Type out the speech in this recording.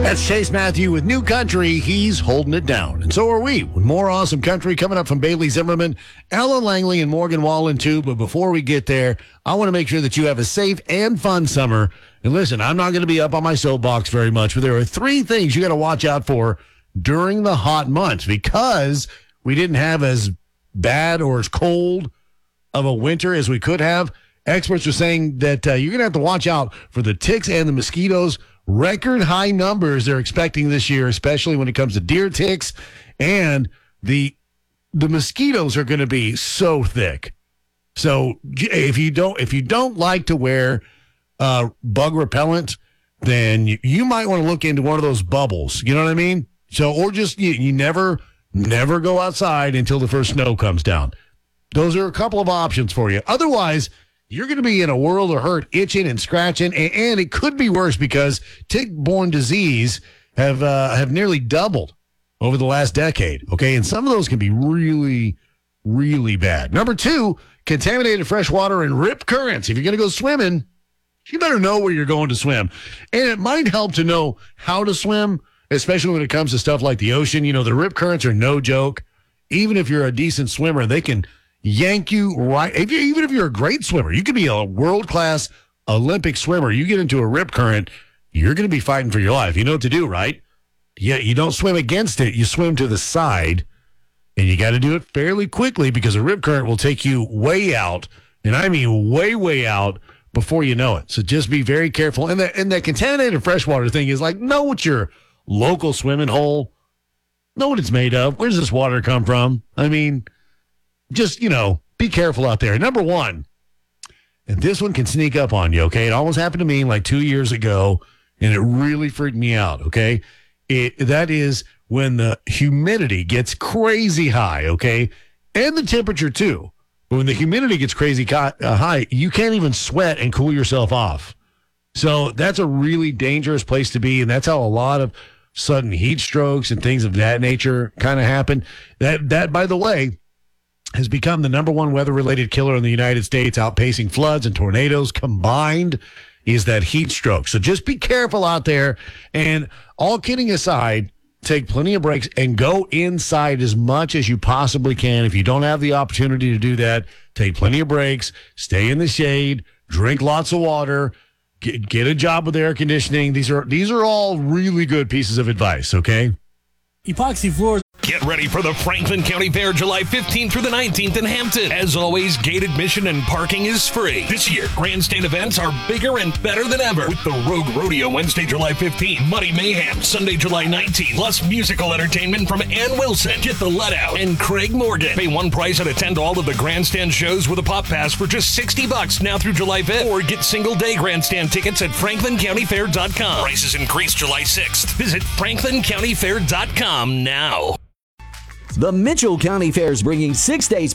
That's Chase Matthew with New Country. He's holding it down. And so are we, with more awesome country coming up from Bailey Zimmerman, Alan Langley, and Morgan Wallen, too. But before we get there, I want to make sure that you have a safe and fun summer. And listen, I'm not going to be up on my soapbox very much, but there are 3 things you got to watch out for during the hot months because we didn't have as bad or as cold of a winter as we could have. Experts are saying that you're going to have to watch out for the ticks and the mosquitoes. Record high numbers they're expecting this year, especially when it comes to deer ticks, and the mosquitoes are going to be so thick. So if you don't like to wear bug repellent, then you might want to look into one of those bubbles. You know what I mean? So or just you never go outside until the first snow comes down. Those are a couple of options for you. Otherwise, you're going to be in a world of hurt, itching and scratching, and it could be worse because tick-borne disease have nearly doubled over the last decade, okay? And some of those can be really, really bad. Number 2, contaminated fresh water and rip currents. If you're going to go swimming, you better know where you're going to swim. And it might help to know how to swim, especially when it comes to stuff like the ocean. You know, the rip currents are no joke. Even if you're a decent swimmer, they can yank you right. Even if you're a great swimmer, you could be a world-class Olympic swimmer. You get into a rip current, you're going to be fighting for your life. You know what to do, right? Yeah, you don't swim against it. You swim to the side, and you got to do it fairly quickly because a rip current will take you way out, and I mean way, way out before you know it. So just be very careful. And that contaminated freshwater thing is like, know what your local swimming hole, know what it's made of. Where does this water come from? I mean, just, be careful out there. Number 1, and this one can sneak up on you, okay? It almost happened to me like 2 years ago, and it really freaked me out, okay? That is when the humidity gets crazy high, okay? And the temperature, too. But when the humidity gets crazy high, you can't even sweat and cool yourself off. So that's a really dangerous place to be, and that's how a lot of sudden heat strokes and things of that nature kind of happen. That, by the way, has become the number 1 weather-related killer in the United States, outpacing floods and tornadoes combined, is that heat stroke. So just be careful out there. And all kidding aside, take plenty of breaks and go inside as much as you possibly can. If you don't have the opportunity to do that, take plenty of breaks, stay in the shade, drink lots of water, get a job with air conditioning. These are all really good pieces of advice, okay? Epoxy floors. Get ready for the Franklin County Fair July 15th through the 19th in Hampton. As always, gate admission and parking is free. This year, grandstand events are bigger and better than ever with the Rogue Rodeo Wednesday, July 15th, Muddy Mayhem Sunday, July 19th, plus musical entertainment from Ann Wilson, Get the Let Out, and Craig Morgan. Pay one price and attend all of the grandstand shows with a pop pass for just $60 now through July 5th, or get single-day grandstand tickets at franklincountyfair.com. Prices increase July 6th. Visit franklincountyfair.com now. The Mitchell County Fair is bringing 6 days